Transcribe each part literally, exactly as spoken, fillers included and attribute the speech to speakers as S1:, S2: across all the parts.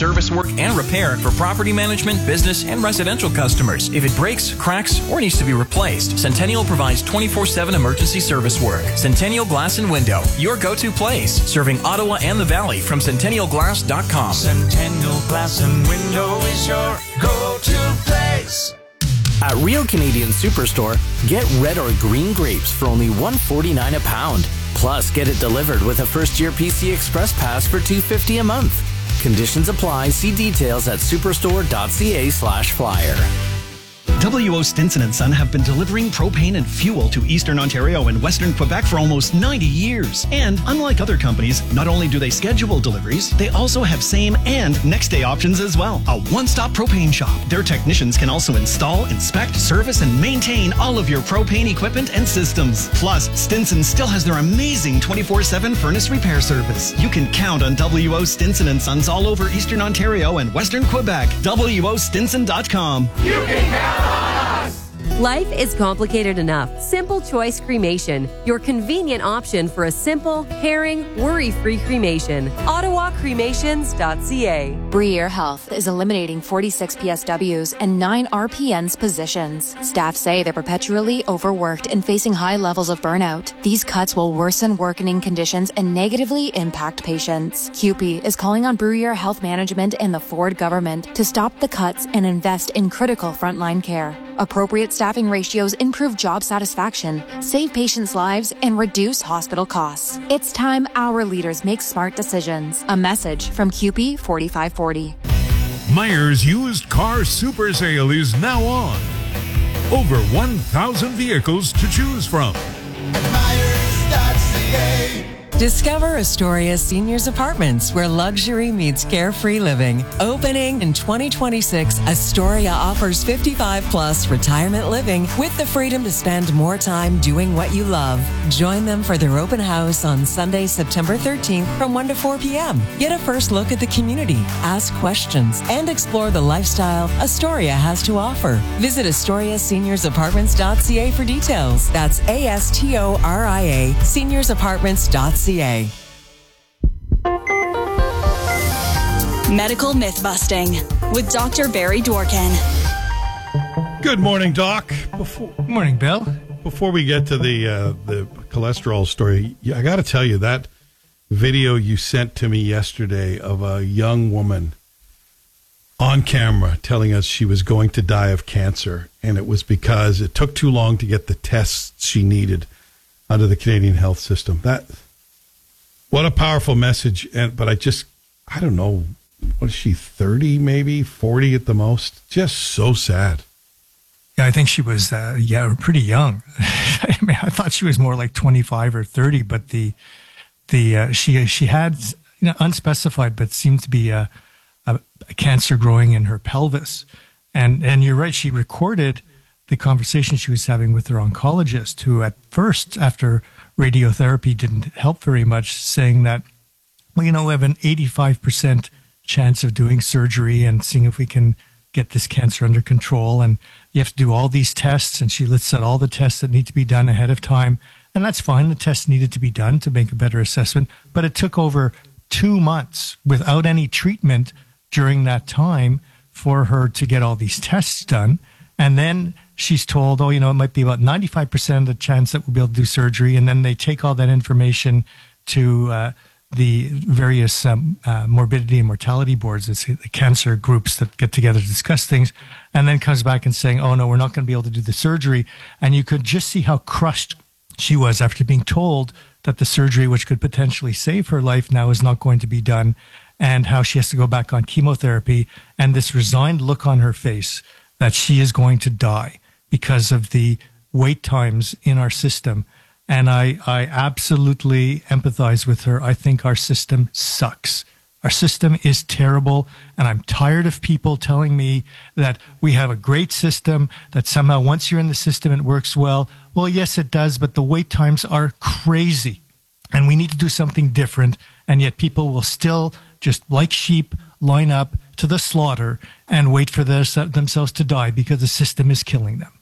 S1: service work and repair for property management, business, and residential customers. If it breaks, cracks, or needs to be replaced, Centennial provides twenty-four seven emergency service work. Centennial Glass and Window, your go-to place, serving Ottawa and the Valley from centennial glass dot com.
S2: Centennial Glass and Window is your go-to place.
S3: At Real Canadian Superstore, get red or green grapes for only one dollar forty-nine a pound. Plus, get it delivered with a first-year P C Express Pass for two dollars fifty a month. Conditions apply. See details at superstore.ca slash flyer.
S4: W O Stinson and Son have been delivering propane and fuel to Eastern Ontario and Western Quebec for almost ninety years. And unlike other companies, not only do they schedule deliveries, they also have same and next day options as well. A one-stop propane shop. Their technicians can also install, inspect, service, and maintain all of your propane equipment and systems. Plus, Stinson still has their amazing twenty-four seven furnace repair service. You can count on W O Stinson and Sons all over Eastern Ontario and Western Quebec. W O Stinson dot com.
S2: You can count on
S5: Life is complicated enough. Simple Choice Cremation, your convenient option for a simple, caring, worry-free cremation. Ottawa Cremations dot c a.
S6: Breer Health is eliminating forty-six P S Ws and nine R P Ns positions. Staff say they're perpetually overworked and facing high levels of burnout. These cuts will worsen working conditions and negatively impact patients. C U P E is calling on Breer Health Management and the Ford government to stop the cuts and invest in critical frontline care. Appropriate staffing ratios improve job satisfaction, save patients' lives, and reduce hospital costs. It's time our leaders make smart decisions. A message from C U P E forty-five forty.
S7: Myers Used Car Super Sale is now on. Over one thousand vehicles to choose from.
S2: Myers dot c a.
S8: Discover Astoria Seniors Apartments, where luxury meets carefree living. Opening in twenty twenty-six, Astoria offers fifty-five plus retirement living with the freedom to spend more time doing what you love. Join them for their open house on Sunday, September thirteenth from one to four p.m. Get a first look at the community, ask questions, and explore the lifestyle Astoria has to offer. Visit Astoria Seniors Apartments dot c a for details. That's A S T O R I A, Seniors Apartments dot c a.
S9: Medical myth busting with Doctor Barry Dworkin.
S10: Good morning, Doc. Before,
S11: Good morning, Bill.
S10: Before we get to the uh, the cholesterol story, I got to tell you that video you sent to me yesterday of a young woman on camera telling us she was going to die of cancer, and it was because it took too long to get the tests she needed out of the Canadian health system. That what a powerful message. And but I just I don't know, what is she, thirty maybe, forty at the most? Just so sad.
S11: Yeah, I think she was uh, yeah pretty young. I mean, I thought she was more like twenty-five or thirty, but the the uh, she she had, you know, unspecified, but seemed to be a, a, a cancer growing in her pelvis. And and you're right, she recorded the conversation she was having with her oncologist, who at first, after radiotherapy didn't help very much, saying that, well, you know, we have an eighty-five percent chance of doing surgery and seeing if we can get this cancer under control. And you have to do all these tests. And she lists out all the tests that need to be done ahead of time. And that's fine. The tests needed to be done to make a better assessment. But it took over two months without any treatment during that time for her to get all these tests done. And then she's told, oh, you know, it might be about ninety-five percent of the chance that we'll be able to do surgery. And then they take all that information to uh, the various um, uh, morbidity and mortality boards, it's the cancer groups that get together to discuss things, and then comes back and saying, oh, no, we're not going to be able to do the surgery. And you could just see how crushed she was after being told that the surgery, which could potentially save her life, now is not going to be done, and how she has to go back on chemotherapy, and this resigned look on her face that she is going to die because of the wait times in our system. And I, I absolutely empathize with her. I think our system sucks. Our system is terrible. And I'm tired of people telling me that we have a great system, that somehow once you're in the system, it works well. Well, yes, it does, but the wait times are crazy. And we need to do something different. And yet people will still, just like sheep, line up to the slaughter and wait for their, themselves to die because the system is killing them.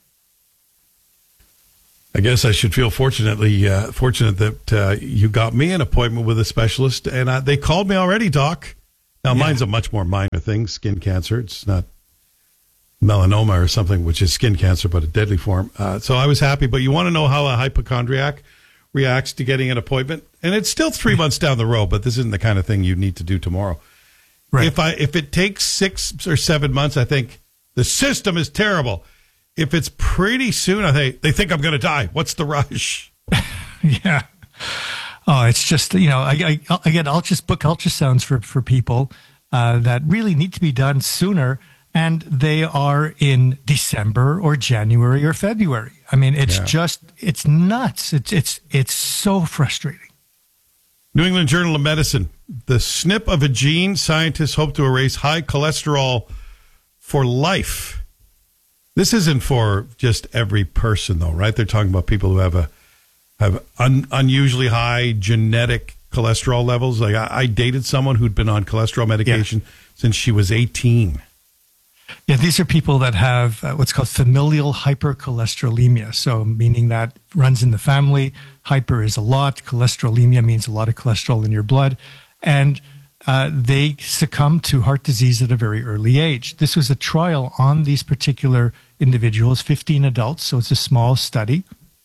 S10: I guess I should feel fortunately uh, fortunate that uh, you got me an appointment with a specialist, and uh, they called me already, Doc. Now, yeah. Mine's a much more minor thing, skin cancer. It's not melanoma or something, which is skin cancer, but a deadly form. Uh, so I was happy. But you want to know how a hypochondriac reacts to getting an appointment? And it's still three months down the road, but this isn't the kind of thing you need to do tomorrow. Right. If I if it takes six or seven months, I think the system is terrible. If it's pretty soon, I think they think I'm going to die. What's the rush?
S11: Yeah. Oh, it's just, you know, I, I, again, I'll just book ultrasounds for, for people uh, that really need to be done sooner, and they are in December or January or February. I mean, it's yeah. just, it's nuts. It's, it's, it's so frustrating.
S10: New England Journal of Medicine. The snip of a gene, scientists hope to erase high cholesterol for life. This isn't for just every person, though, right? They're talking about people who have a have un, unusually high genetic cholesterol levels. Like I, I dated someone who'd been on cholesterol medication yeah. since she was eighteen.
S11: Yeah, these are people that have uh, what's called familial hypercholesterolemia. So meaning that runs in the family. Hyper is a lot. Cholesterolemia means a lot of cholesterol in your blood. And uh, they succumb to heart disease at a very early age. This was a trial on these particular individuals, fifteen adults. So it's a small study.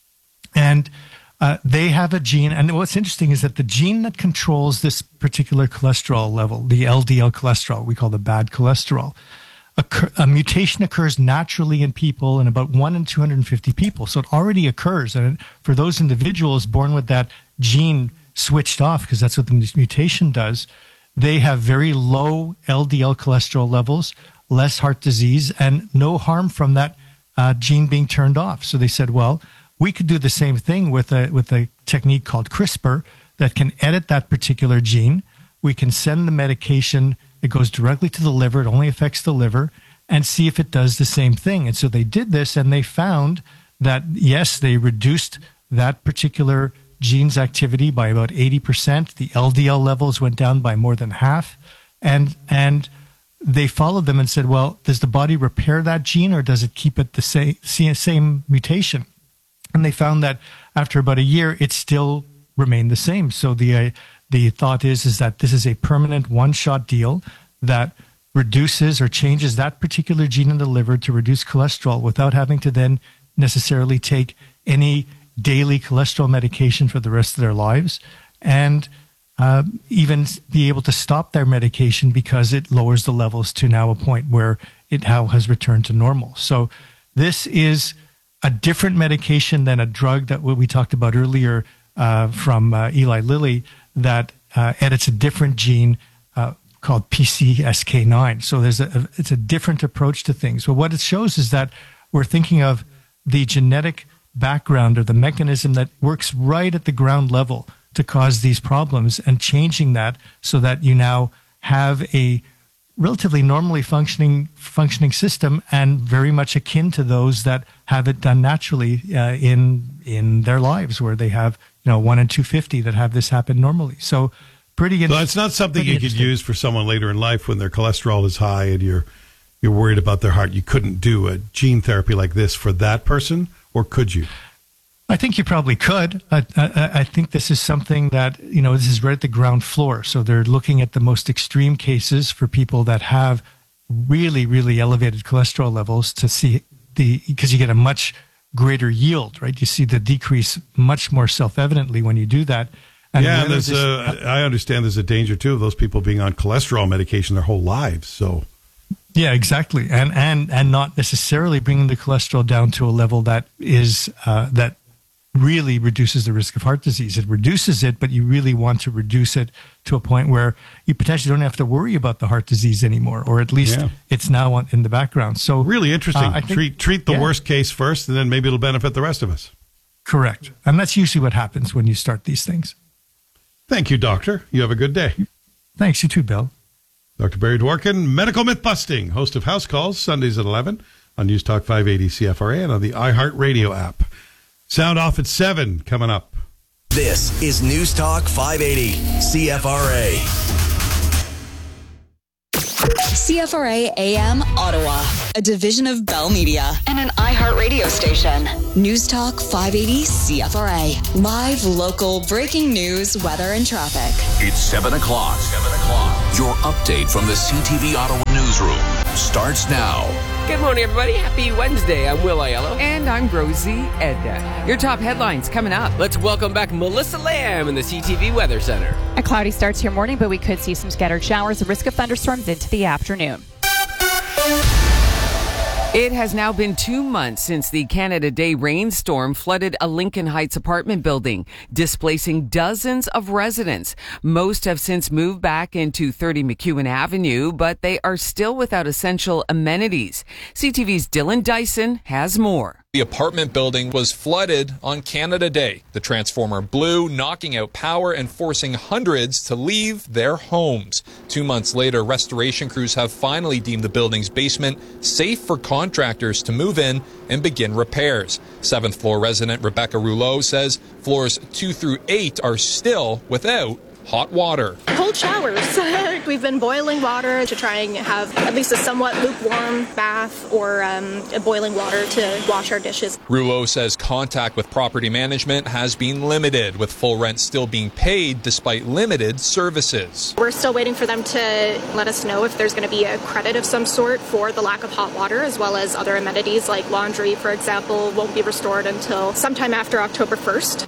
S11: And uh, they have a gene. And what's interesting is that the gene that controls this particular cholesterol level, the L D L cholesterol, we call the bad cholesterol, A, a mutation occurs naturally in people in about one in two hundred fifty people. So it already occurs. And for those individuals born with that gene switched off, because that's what the mutation does, they have very low L D L cholesterol levels, less heart disease, and no harm from that uh, gene being turned off. So they said, well, we could do the same thing with a, with a technique called CRISPR that can edit that particular gene. We can send the medication. It goes directly to the liver. It only affects the liver, and see if it does the same thing. And so they did this, and they found that, yes, they reduced that particular gene's activity by about eighty percent. The L D L levels went down by more than half. And, and they followed them and said, well, does the body repair that gene, or does it keep it the same, same mutation? And they found that after about a year, it still remained the same. So the uh, The thought is, is that this is a permanent one-shot deal that reduces or changes that particular gene in the liver to reduce cholesterol without having to then necessarily take any daily cholesterol medication for the rest of their lives, and uh, even be able to stop their medication because it lowers the levels to now a point where it now has returned to normal. So this is a different medication than a drug that we talked about earlier uh, from uh, Eli Lilly, that uh, edits a different gene uh, called P C S K nine. So there's a, a it's a different approach to things. But what it shows is that we're thinking of the genetic background or the mechanism that works right at the ground level to cause these problems, and changing that so that you now have a relatively normally functioning functioning system, and very much akin to those that have it done naturally uh, in in their lives, where they have, you know, one in two fifty that have this happen normally. So pretty.
S10: So it's not something you could use for someone later in life when their cholesterol is high and you're you're worried about their heart. You couldn't do a gene therapy like this for that person, or could you?
S11: I think you probably could. I, I, I think this is something that, you know, this is right at the ground floor. So they're looking at the most extreme cases for people that have really, really elevated cholesterol levels to see the, because you get a much greater yield, right? You see the decrease much more self-evidently when you do that. And
S10: yeah, and there's this, a, I understand there's a danger too of those people being on cholesterol medication their whole lives. So,
S11: yeah, exactly, and and and not necessarily bringing the cholesterol down to a level that is uh, that really reduces the risk of heart disease. It reduces it, but you really want to reduce it to a point where you potentially don't have to worry about the heart disease anymore, or at least yeah. it's now in the background. So
S10: really interesting. Uh, I think, treat treat the
S11: yeah.
S10: worst case first, and then maybe it'll benefit the rest of us.
S11: Correct, and that's usually what happens when you start these things.
S10: Thank you, Doctor. You have a good day.
S11: Thanks, you too, Bill.
S10: Doctor Barry Dworkin, Medical Myth Busting, host of House Calls, Sundays at eleven on News Talk five eighty C F R A and on the iHeartRadio app. Sound off at seven coming up.
S12: This is News Talk five eighty C F R A.
S9: C F R A A M Ottawa, a division of Bell Media and an iHeartRadio station. News Talk five eighty C F R A. Live, local, breaking news, weather, and traffic.
S12: It's seven o'clock. seven o'clock.
S13: Your update from the C T V Ottawa newsroom starts now.
S14: Good morning, everybody. Happy Wednesday. I'm Will Aiello.
S15: And I'm Rosie Edda. Your top headlines coming up.
S14: Let's welcome back Melissa Lamb in the C T V Weather Center.
S16: A cloudy start to your morning, but we could see some scattered showers, a risk of thunderstorms into the afternoon.
S15: It has now been two months since the Canada Day rainstorm flooded a Lincoln Heights apartment building, displacing dozens of residents. Most have since moved back into thirty McEwen Avenue, but they are still without essential amenities. C T V's Dylan Dyson has more.
S17: The apartment building was flooded on Canada Day. The transformer blew, knocking out power and forcing hundreds to leave their homes. Two months later, restoration crews have finally deemed the building's basement safe for contractors to move in and begin repairs. Seventh floor resident Rebecca Rouleau says floors two through eight are still without hot water.
S18: Cold showers. We've been boiling water to try and have at least a somewhat lukewarm bath or um, boiling water to wash our dishes.
S17: Rouleau says contact with property management has been limited, with full rent still being paid despite limited services.
S18: We're still waiting for them to let us know if there's going to be a credit of some sort for the lack of hot water, as well as other amenities like laundry, for example, won't be restored until sometime after October first.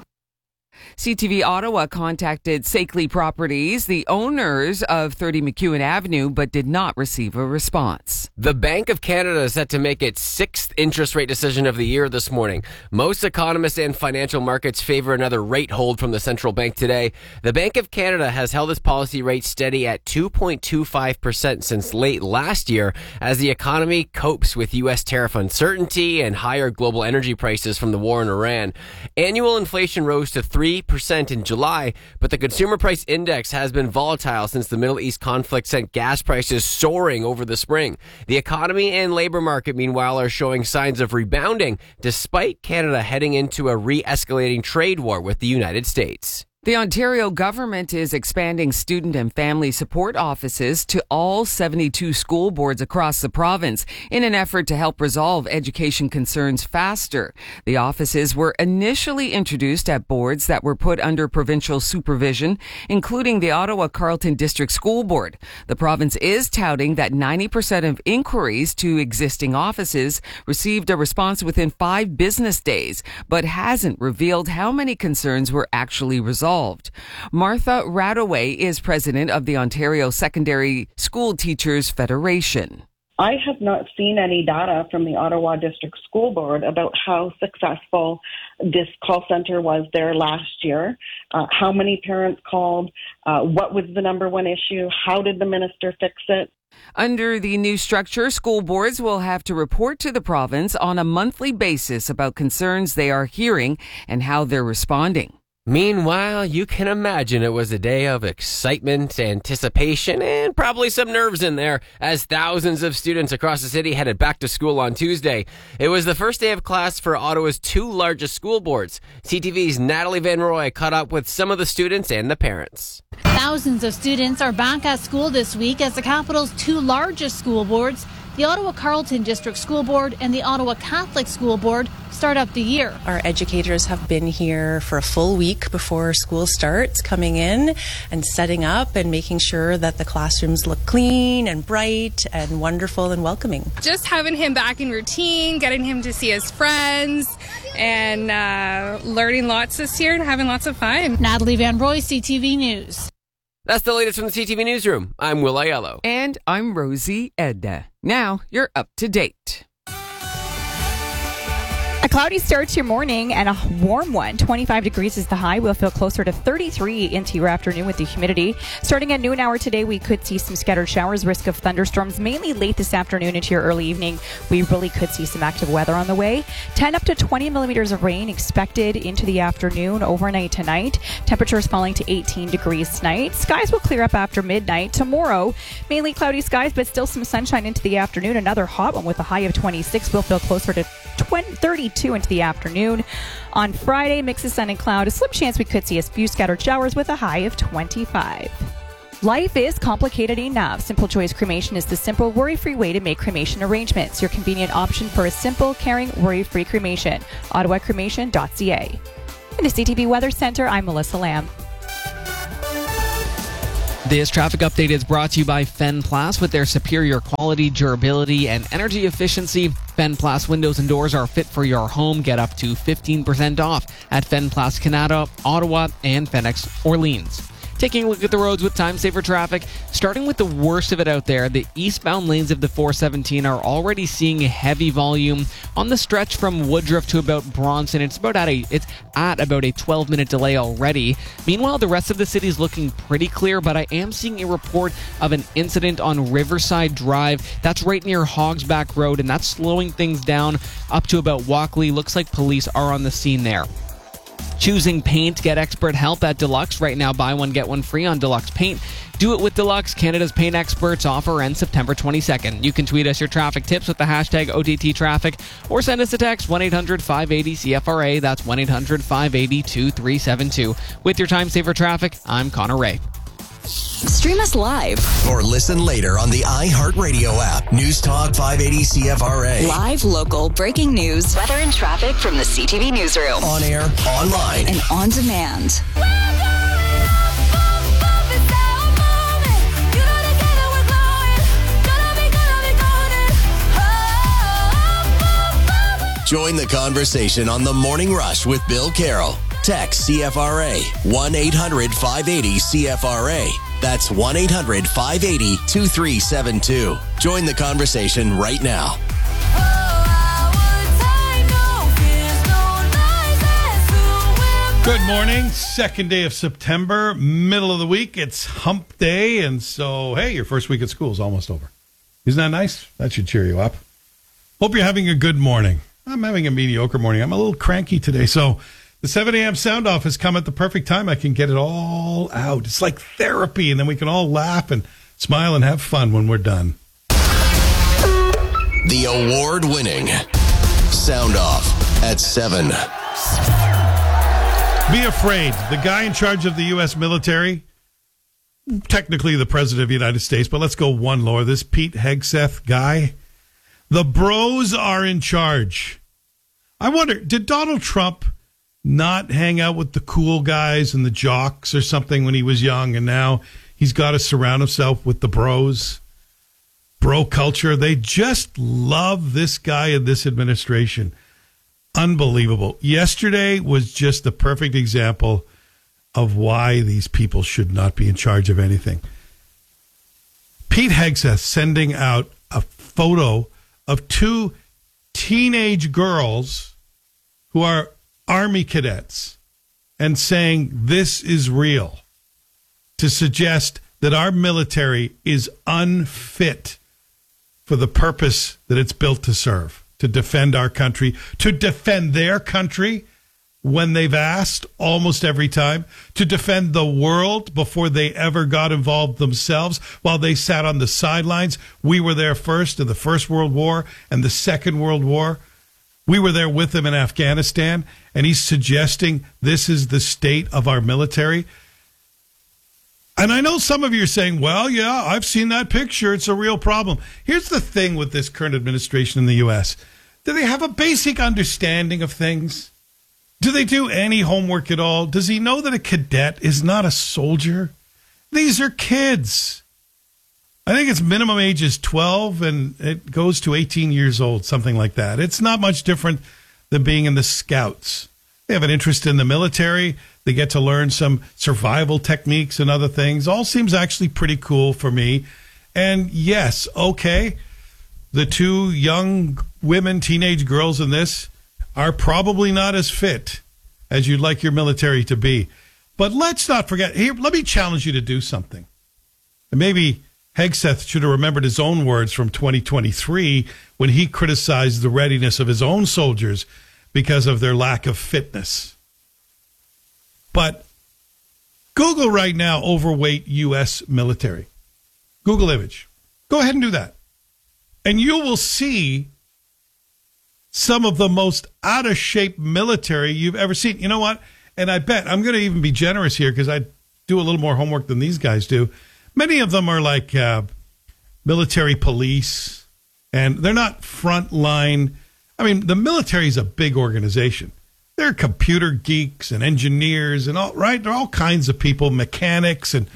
S15: C T V Ottawa contacted Sakely Properties, the owners of thirty McEwen Avenue, but did not receive a response.
S14: The Bank of Canada is set to make its sixth interest rate decision of the year this morning. Most economists and financial markets favor another rate hold from the central bank today. The Bank of Canada has held its policy rate steady at two point two five percent since late last year as the economy copes with U S tariff uncertainty and higher global energy prices from the war in Iran. Annual inflation rose to three percent in July, but the consumer price index has been volatile since the Middle East conflict sent gas prices soaring over the spring. The economy and labor market, meanwhile, are showing signs of rebounding despite Canada heading into a re-escalating trade war with the United States.
S15: The Ontario government is expanding student and family support offices to all seventy-two school boards across the province in an effort to help resolve education concerns faster. The offices were initially introduced at boards that were put under provincial supervision, including the Ottawa Carleton District School Board. The province is touting that ninety percent of inquiries to existing offices received a response within five business days, but hasn't revealed how many concerns were actually resolved. Martha Radaway is president of the Ontario Secondary School Teachers Federation.
S19: I have not seen any data from the Ottawa District School Board about how successful this call center was there last year, uh, how many parents called, uh, what was the number one issue, how did the minister fix it.
S15: Under the new structure, school boards will have to report to the province on a monthly basis about concerns they are hearing and how they're responding.
S14: Meanwhile, you can imagine it was a day of excitement, anticipation, and probably some nerves in there as thousands of students across the city headed back to school on Tuesday. It was the first day of class for Ottawa's two largest school boards. C T V's Natalie Van Roy caught up with some of the students and the parents.
S20: Thousands of students are back at school this week as the capital's two largest school boards, the Ottawa Carleton District School Board and the Ottawa Catholic School Board, start up the year.
S21: Our educators have been here for a full week before school starts, coming in and setting up and making sure that the classrooms look clean and bright and wonderful and welcoming.
S22: Just having him back in routine, getting him to see his friends, and uh, learning lots this year and having lots of fun.
S20: Natalie Van Roy, C T V News.
S14: That's the latest from the C T V Newsroom. I'm Will Aiello.
S15: And I'm Rosie Edda. Now you're up to date.
S16: A cloudy start to your morning and a warm one. twenty-five degrees is the high. We'll feel closer to thirty-three into your afternoon with the humidity. Starting at noon hour today, we could see some scattered showers, risk of thunderstorms, mainly late this afternoon into your early evening. We really could see some active weather on the way. ten up to twenty millimeters of rain expected into the afternoon, overnight tonight. Temperatures falling to eighteen degrees tonight. Skies will clear up after midnight. Tomorrow, mainly cloudy skies, but still some sunshine into the afternoon. Another hot one with a high of twenty-six. We'll feel closer to thirty-two into the afternoon. On Friday, mix of sun and cloud. A slim chance we could see a few scattered showers with a high of twenty-five. Life is complicated enough. Simple Choice Cremation is the simple, worry-free way to make cremation arrangements. Your convenient option for a simple, caring, worry-free cremation. ottawa cremation dot c a. In the C T V Weather Center, I'm Melissa Lamb.
S1: This traffic update is brought to you by Fenplas. With their superior quality, durability, and energy efficiency, Fenplas windows and doors are fit for your home. Get up to fifteen percent off at Fenplas Canada, Ottawa, and Phoenix Orleans. Taking a look at the roads with time-saver traffic, starting with the worst of it out there, the eastbound lanes of the four seventeen are already seeing heavy volume on the stretch from Woodruff to about Bronson. It's about at a it's at about a twelve-minute delay already. Meanwhile, the rest of the city is looking pretty clear, but I am seeing a report of an incident on Riverside Drive. That's right near Hogsback Road, and that's slowing things down up to about Walkley. Looks like police are on the scene there. Choosing paint, get expert help at Deluxe. Right now, buy one, get one free on Deluxe Paint. Do it with Deluxe, Canada's paint experts. Offer ends September twenty-second. You can tweet us your traffic tips with the hashtag O T T Traffic or send us a text one eight hundred five eight zero C F R A. That's one eight hundred five eight zero two three seven two. With your time saver traffic, I'm Connor Ray.
S9: Stream us live
S12: or listen later on the iHeartRadio app. News Talk five eighty C F R A.
S9: Live, local, breaking news, weather and traffic from the C T V newsroom.
S12: On air, online,
S9: and on demand.
S12: Join the conversation on The Morning Rush with Bill Carroll. Text C F R A one eight hundred five eighty C F R A. That's one eight hundred five eighty two three seven two. Join the conversation right now.
S10: Good morning. Second day of September, middle of the week. It's hump day, and so, hey, your first week at school is almost over. Isn't that nice? That should cheer you up. Hope you're having a good morning. I'm having a mediocre morning. I'm a little cranky today, so the seven a.m. sound off has come at the perfect time. I can get it all out. It's like therapy, and then we can all laugh and smile and have fun when we're done.
S12: The award-winning sound off at seven.
S10: Be afraid. The guy in charge of the U S military, technically the president of the United States, but let's go one lower. This Pete Hegseth guy, the bros are in charge. I wonder, did Donald Trump not hang out with the cool guys and the jocks or something when he was young, and now he's got to surround himself with the bros? Bro culture. They just love this guy and this administration. Unbelievable. Yesterday was just the perfect example of why these people should not be in charge of anything. Pete Hegseth sending out a photo of two teenage girls who are Army cadets and saying this is real, to suggest that our military is unfit for the purpose that it's built to serve, to defend our country, to defend their country when they've asked almost every time, to defend the world before they ever got involved themselves while they sat on the sidelines. We were there first in the First World War and the Second World War. We were there with them in Afghanistan, and he's suggesting this is the state of our military. And I know some of you are saying, well, yeah, I've seen that picture. It's a real problem. Here's the thing with this current administration in the U S. Do they have a basic understanding of things? Do they do any homework at all? Does he know that a cadet is not a soldier? These are kids. I think its minimum age is twelve, and it goes to eighteen years old, something like that. It's not much different than being in the Scouts. They have an interest in the military. They get to learn some survival techniques and other things. All seems actually pretty cool for me. And yes, okay, the two young women, teenage girls in this, are probably not as fit as you'd like your military to be. But let's not forget, here, let me challenge you to do something. And maybe Hegseth should have remembered his own words from twenty twenty-three when he criticized the readiness of his own soldiers because of their lack of fitness. But Google right now overweight U S military. Google image. Go ahead and do that. And you will see some of the most out of shape military you've ever seen. You know what? And I bet, I'm going to even be generous here because I do a little more homework than these guys do. Many of them are like uh, military police, and they're not frontline. I mean, the military is a big organization. There are computer geeks and engineers and all, right? There are all kinds of people, mechanics, and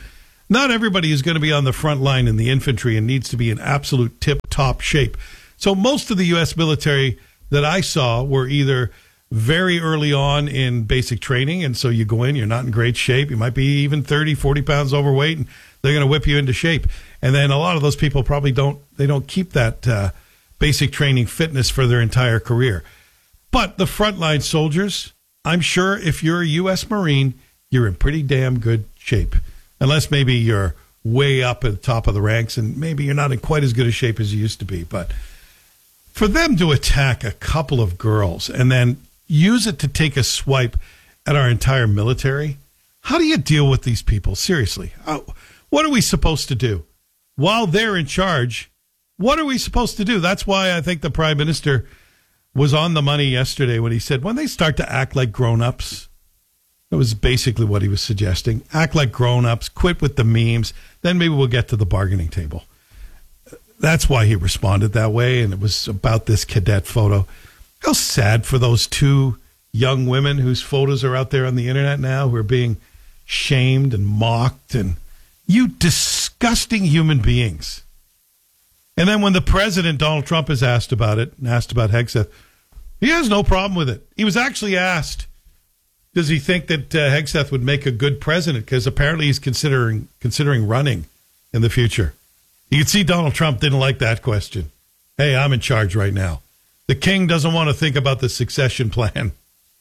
S10: Not everybody is going to be on the front line in the infantry and needs to be in absolute tip-top shape. So most of the U S military that I saw were either very early on in basic training, and so you go in, you're not in great shape. You might be even thirty, forty pounds overweight, and they're going to whip you into shape. And then a lot of those people probably don't, they don't keep that uh, basic training fitness for their entire career. But the frontline soldiers, I'm sure if you're a U S Marine, you're in pretty damn good shape. Unless maybe you're way up at the top of the ranks and maybe you're not in quite as good a shape as you used to be. But for them to attack a couple of girls and then use it to take a swipe at our entire military, how do you deal with these people? Seriously, uh, what are we supposed to do? While they're in charge, what are we supposed to do? That's why I think the Prime Minister was on the money yesterday when he said, when they start to act like grown-ups, that was basically what he was suggesting. Act like grown-ups, quit with the memes, then maybe we'll get to the bargaining table. That's why he responded that way, and it was about this cadet photo. How sad for those two young women whose photos are out there on the internet now who are being shamed and mocked, and you disgusting human beings. And then when the president, Donald Trump, is asked about it, and asked about Hegseth, he has no problem with it. He was actually asked, does he think that uh, Hegseth would make a good president? Because apparently he's considering considering running in the future. You can see Donald Trump didn't like that question. Hey, I'm in charge right now. The king doesn't want to think about the succession plan.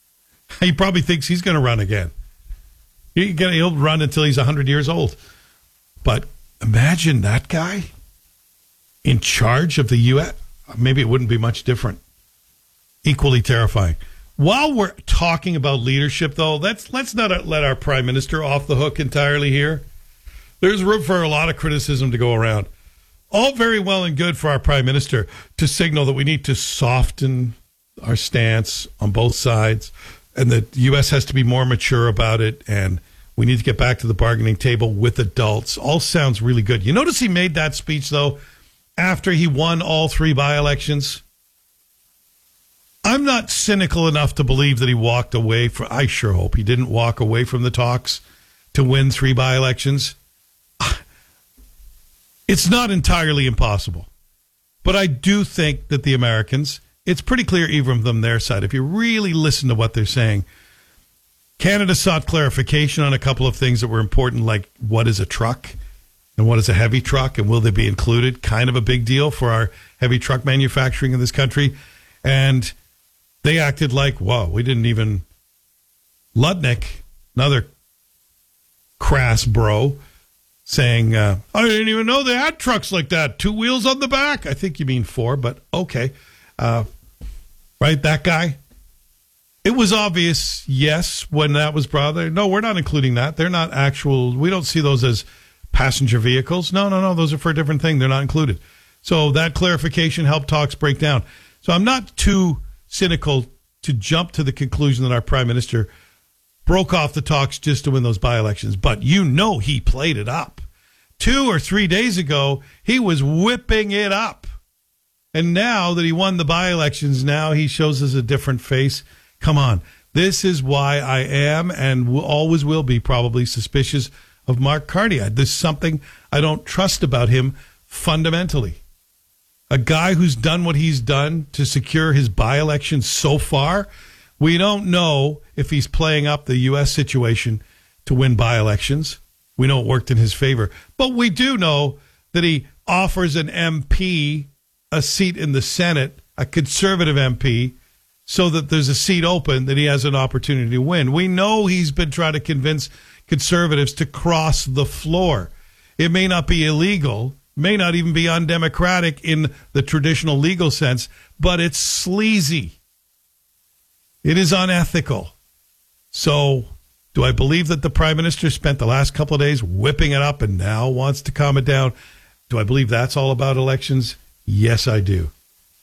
S10: He probably thinks he's going to run again. He'll run until he's one hundred years old. But imagine that guy in charge of the U S. Maybe it wouldn't be much different. Equally terrifying. While we're talking about leadership, though, let's let's not let our prime minister off the hook entirely here. There's room for a lot of criticism to go around. All very well and good for our prime minister to signal that we need to soften our stance on both sides and that the U S has to be more mature about it and we need to get back to the bargaining table with adults. All sounds really good. You notice he made that speech, though, after he won all three by-elections? I'm not cynical enough to believe that he walked away from, I sure hope he didn't walk away from the talks to win three by-elections. It's not entirely impossible. But I do think that the Americans, it's pretty clear even from their side, if you really listen to what they're saying, Canada sought clarification on a couple of things that were important, like what is a truck and what is a heavy truck and will they be included? Kind of a big deal for our heavy truck manufacturing in this country. And they acted like, whoa, we didn't even... Ludnick, another crass bro, saying, uh, I didn't even know they had trucks like that. Two wheels on the back. I think you mean four, but okay. Uh, right, that guy? It was obvious, yes, when that was brought there. No, we're not including that. They're not actual... We don't see those as passenger vehicles. No, no, no. Those are for a different thing. They're not included. So that clarification helped talks break down. So I'm not too cynical to jump to the conclusion that our prime minister broke off the talks just to win those by-elections. But you know he played it up. Two or three days ago, he was whipping it up. And now that he won the by-elections, now he shows us a different face. Come on. This is why I am and will, always will be probably suspicious of Mark Carney. There's something I don't trust about him fundamentally. A guy who's done what he's done to secure his by-election so far, we don't know if he's playing up the U S situation to win by-elections. We know it worked in his favor. But we do know that he offers an M P a seat in the Senate, a conservative M P, so that there's a seat open that he has an opportunity to win. We know he's been trying to convince conservatives to cross the floor. It may not be illegal, may not even be undemocratic in the traditional legal sense, but it's sleazy. It is unethical. So do I believe that the prime minister spent the last couple of days whipping it up and now wants to calm it down? Do I believe that's all about elections? Yes, I do.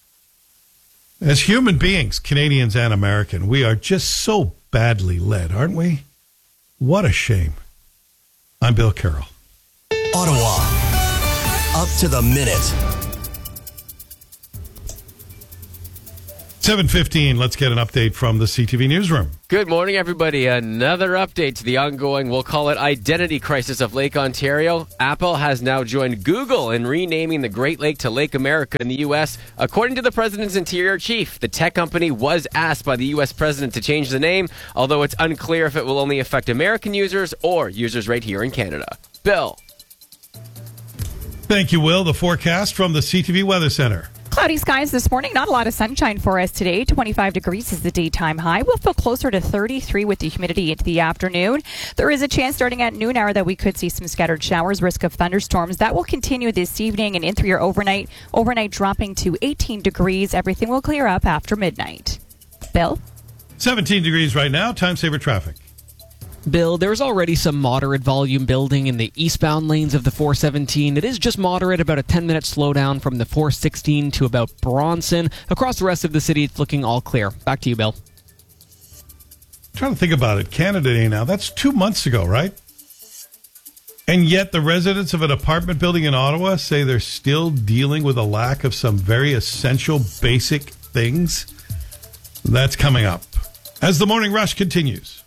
S10: As human beings, Canadians and American, we are just so badly led, aren't we? What a shame. I'm Bill Carroll.
S12: Ottawa. Up to the minute.
S10: seven fifteen, let's get an update from the C T V newsroom.
S14: Good morning, everybody. Another update to the ongoing, we'll call it, identity crisis of Lake Ontario. Apple has now joined Google in renaming the Great Lake to Lake America in the U S. According to the president's interior chief, the tech company was asked by the U S president to change the name, although it's unclear if it will only affect American users or users right here in Canada. Bill.
S10: Thank you, Will. The forecast from the C T V Weather Center.
S16: Cloudy skies this morning. Not a lot of sunshine for us today. twenty-five degrees is the daytime high. We'll feel closer to thirty-three with the humidity into the afternoon. There is a chance starting at noon hour that we could see some scattered showers, risk of thunderstorms. That will continue this evening and in through your overnight. Overnight dropping to eighteen degrees. Everything will clear up after midnight. Bill?
S10: seventeen degrees right now. Time saver traffic.
S1: Bill, there's already some moderate volume building in the eastbound lanes of the four seventeen. It is just moderate, about a ten-minute slowdown from the four sixteen to about Bronson. Across the rest of the city, it's looking all clear. Back to you, Bill.
S10: I'm trying to think about it. Canada Day now. That's two months ago, right? And yet the residents of an apartment building in Ottawa say they're still dealing with a lack of some very essential, basic things. That's coming up as the Morning Rush continues.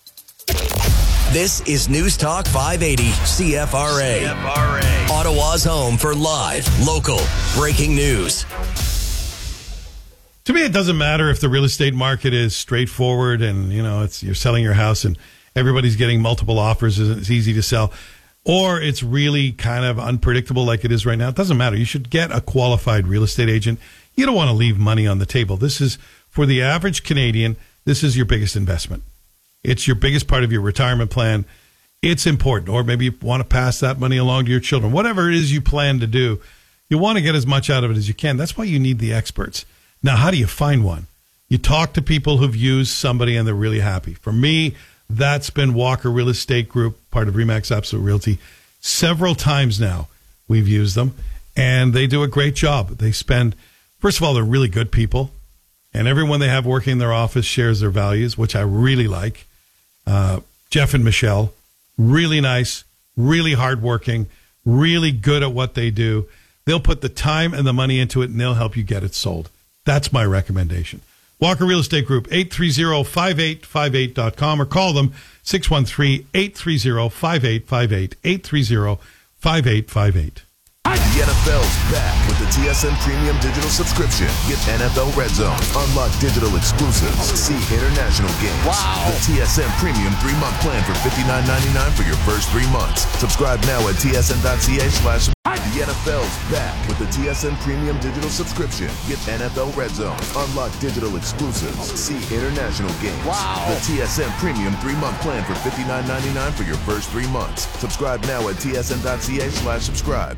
S12: This is News Talk five eighty C F R A. C F R A. Ottawa's home for live, local, breaking news.
S10: To me, it doesn't matter if the real estate market is straightforward and, you know, it's you're selling your house and everybody's getting multiple offers and it's easy to sell, or it's really kind of unpredictable like it is right now. It doesn't matter. You should get a qualified real estate agent. You don't want to leave money on the table. This is, for the average Canadian, this is your biggest investment. It's your biggest part of your retirement plan. It's important. Or maybe you want to pass that money along to your children. Whatever it is you plan to do, you want to get as much out of it as you can. That's why you need the experts. Now, how do you find one? You talk to people who've used somebody and they're really happy. For me, that's been Walker Real Estate Group, part of Remax Absolute Realty. Several times now we've used them, and they do a great job. They spend, first of all, they're really good people, and everyone they have working in their office shares their values, which I really like. Uh, Jeff and Michelle, really nice, really hardworking, really good at what they do. They'll put the time and the money into it, and they'll help you get it sold. That's my recommendation. Walker Real Estate Group, eight three zero, five eight five eight dot com, or call them six one three, eight three zero, five eight five eight, eight three zero, five eight five eight.
S3: The N F L's back with the T S N Premium Digital Subscription. Get N F L Red Zone, unlock digital exclusives, see international games. Wow. The T S N Premium three-month plan for fifty-nine ninety-nine for your first three months. Subscribe now at tsn.ca slash. The N F L's back with the T S N Premium Digital Subscription. Get N F L Red Zone, unlock digital exclusives, see international games. Wow. The T S N Premium three-month plan for fifty-nine ninety-nine for your first three months. Subscribe now at tsn.ca slash subscribe.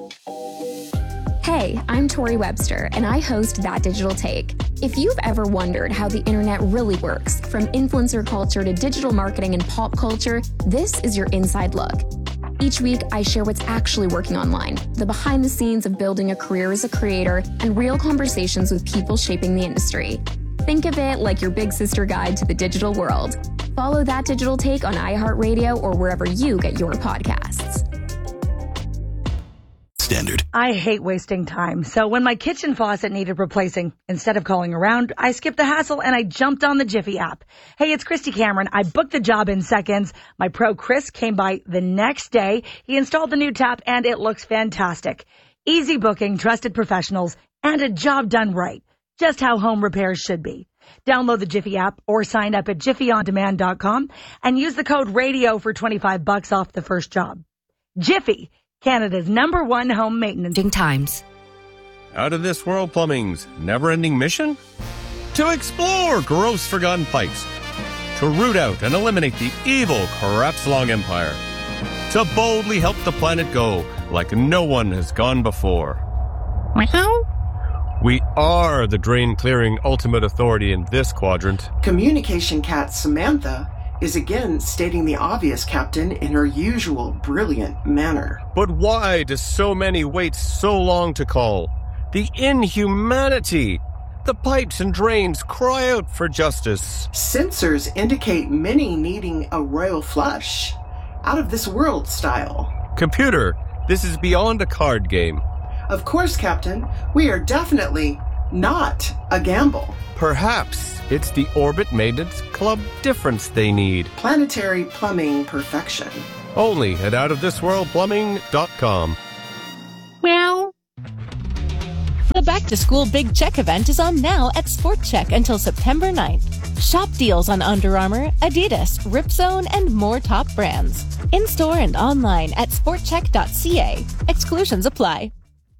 S4: Hey, I'm Tori Webster, and I host That Digital Take. If you've ever wondered how the internet really works, from influencer culture to digital marketing and pop culture, this is your inside look. Each week, I share what's actually working online, the behind the scenes of building a career as a creator, and real conversations with people shaping the industry. Think of it like your big sister guide to the digital world. Follow That Digital Take on iHeartRadio or wherever you get your podcasts.
S12: Standard.
S23: I hate wasting time. So when my kitchen faucet needed replacing, instead of calling around, I skipped the hassle and I jumped on the Jiffy app. Hey, it's Christy Cameron. I booked the job in seconds. My pro Chris came by the next day. He installed the new tap and it looks fantastic. Easy booking, trusted professionals, and a job done right. Just how home repairs should be. Download the Jiffy app or sign up at jiffy on demand dot com and use the code radio for twenty-five bucks off the first job. Jiffy, Canada's number one home maintenance.
S24: Times.
S25: Out of this world plumbing's never-ending mission? To explore gross forgotten pipes. To root out and eliminate the evil Crapslong Empire. To boldly help the planet go like no one has gone before. Meow? We are the drain-clearing ultimate authority in this quadrant.
S26: Communication cat Samantha is again stating the obvious, Captain, in her usual brilliant manner.
S25: But why do so many wait so long to call? The inhumanity! The pipes and drains cry out for justice.
S26: Sensors indicate many needing a royal flush. Out of this world style.
S25: Computer, this is beyond a card game.
S26: Of course, Captain. We are definitely not a gamble.
S25: Perhaps it's the Orbit Maintenance Club difference they need.
S26: Planetary plumbing perfection.
S25: Only at out of this world plumbing dot com.
S2: Meow. The Back to School Big Check event is on now at Sport Check until September ninth. Shop deals on Under Armour, Adidas, Ripzone, and more top brands. In-store and online at sport check dot c a. Exclusions apply.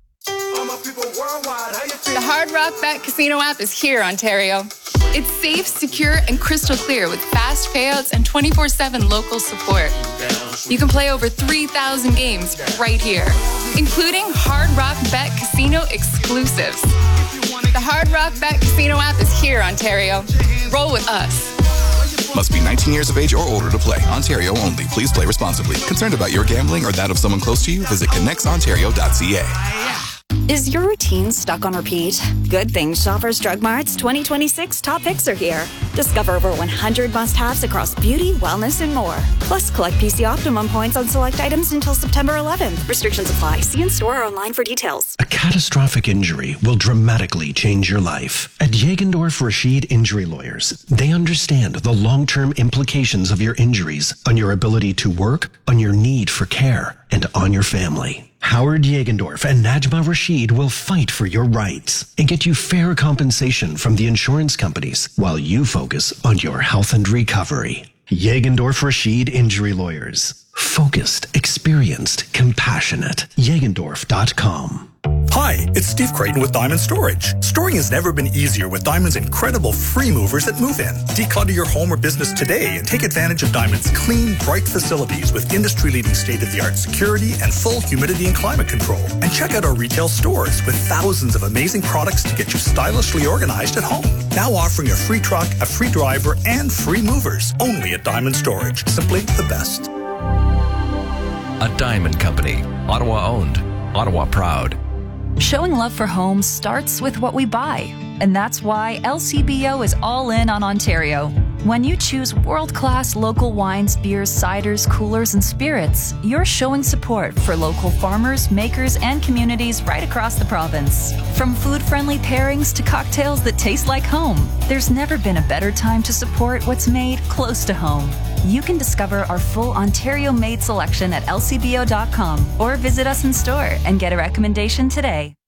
S5: The Hard Rock Bet Casino app is here, Ontario. It's safe, secure, and crystal clear with fast payouts and twenty-four seven local support. You can play over three thousand games right here, including Hard Rock Bet Casino exclusives. The Hard Rock Bet Casino app is here, Ontario. Roll with us.
S6: Must be nineteen years of age or older to play. Ontario only. Please play responsibly. Concerned about your gambling or that of someone close to you? Visit connects ontario dot c a.
S9: Is your routine stuck on repeat? Good thing Shoppers Drug Mart's twenty twenty-six top picks are here. Discover over one hundred must-haves across beauty, wellness, and more. Plus, collect P C Optimum points on select items until September eleventh. Restrictions apply. See in-store or online for details.
S7: A catastrophic injury will dramatically change your life. At Jagendorf Rashid Injury Lawyers, they understand the long-term implications of your injuries on your ability to work, on your need for care, and on your family. Howard Jagendorf and Najma Rashid will fight for your rights and get you fair compensation from the insurance companies while you focus on your health and recovery. Jagendorf Rashid Injury Lawyers. Focused, experienced, compassionate. Jagendorf dot com.
S8: Hi, it's Steve Creighton with Diamond Storage. Storing has never been easier with Diamond's incredible free movers at Move In. Declutter your home or business today and take advantage of Diamond's clean, bright facilities with industry-leading state-of-the-art security and full humidity and climate control. And check out our retail stores with thousands of amazing products to get you stylishly organized at home. Now offering a free truck, a free driver, and free movers. Only at Diamond Storage. Simply the best.
S13: A Diamond Company. Ottawa owned. Ottawa proud.
S24: Showing love for homes starts with what we buy, and that's why L C B O is all in on Ontario. When you choose world-class local wines, beers, ciders, coolers, and spirits, you're showing support for local farmers, makers, and communities right across the province. From food-friendly pairings to cocktails that taste like home, there's never been a better time to support what's made close to home. You can discover our full Ontario-made selection at L C B O dot com or visit us in store and get a recommendation today.